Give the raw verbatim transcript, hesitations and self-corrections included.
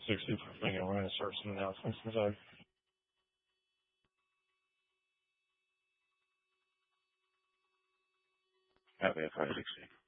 sixty. Hang on, we're going to start some announcements inside. Happy at five sixty.